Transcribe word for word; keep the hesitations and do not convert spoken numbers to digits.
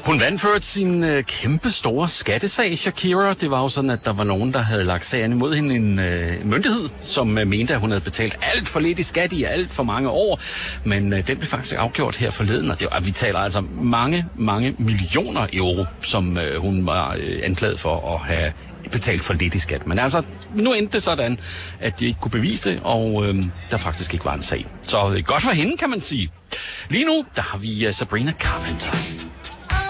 Hun vandt ført sin øh, kæmpe store skattesag, Shakira. Det var jo sådan, at der var nogen, der havde lagt sagen imod hende, en øh, myndighed, som øh, mente, at hun havde betalt alt for lidt i skat i alt for mange år. Men øh, den blev faktisk afgjort her forleden, og det var, vi taler altså mange, mange millioner euro, som øh, hun var øh, anklaget for at have betalt for lidt i skat. Men altså, nu endte det sådan, at de ikke kunne bevise det, og øh, der faktisk ikke var en sag. Så øh, godt for hende, kan man sige. Lige nu, der har vi uh, Sabrina Carpenter.